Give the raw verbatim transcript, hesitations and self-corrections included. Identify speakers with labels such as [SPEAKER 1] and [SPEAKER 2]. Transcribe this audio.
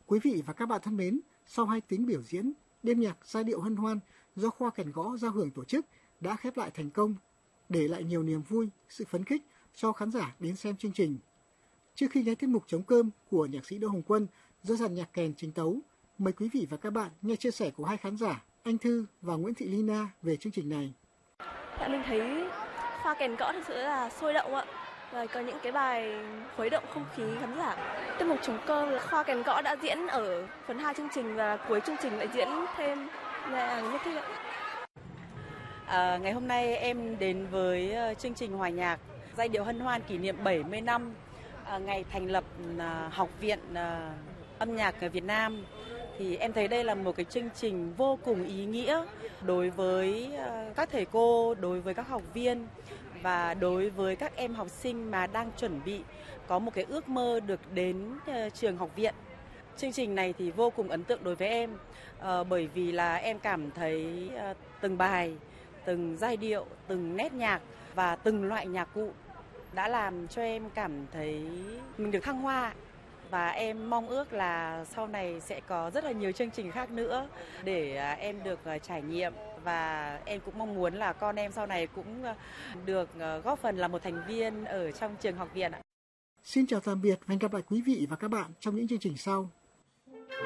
[SPEAKER 1] Quý vị và các bạn thân mến, sau hai tiếng biểu diễn, đêm nhạc giai điệu hân hoan do Khoa Kèn Gõ Giao hưởng tổ chức đã khép lại thành công, để lại nhiều niềm vui, sự phấn khích cho khán giả đến xem chương trình. Trước khi nghe tiết mục Trống Cơm của nhạc sĩ Đỗ Hồng Quân do dàn nhạc kèn trình tấu, mời quý vị và các bạn nghe chia sẻ của hai khán giả Anh Thư và Nguyễn Thị Lina về chương trình này.
[SPEAKER 2] Dạ, mình thấy Khoa Kèn Gõ thực sự là sôi động ạ, và có những cái bài khuấy động không khí khán giả. Tiết mục Trống Cơm là Khoa Kèn Gõ đã diễn ở phần hai chương trình và cuối chương trình lại diễn thêm là nhất thiết ạ.
[SPEAKER 3] À, ngày hôm nay em đến với chương trình hòa nhạc giai điệu hân hoan kỷ niệm bảy mươi năm à, ngày thành lập à, Học viện à, âm nhạc Việt Nam. Thì em thấy đây là một cái chương trình vô cùng ý nghĩa đối với à, các thầy cô, đối với các học viên và đối với các em học sinh mà đang chuẩn bị có một cái ước mơ được đến uh, trường học viện. Chương trình này thì vô cùng ấn tượng đối với em uh, bởi vì là em cảm thấy uh, từng bài, từng giai điệu, từng nét nhạc và từng loại nhạc cụ đã làm cho em cảm thấy mình được thăng hoa. Và em mong ước là sau này sẽ có rất là nhiều chương trình khác nữa để uh, em được uh, trải nghiệm. Và em cũng mong muốn là con em sau này cũng được góp phần là một thành viên ở trong trường học viện ạ.
[SPEAKER 1] Xin chào tạm biệt và hẹn gặp lại quý vị và các bạn trong những chương trình sau.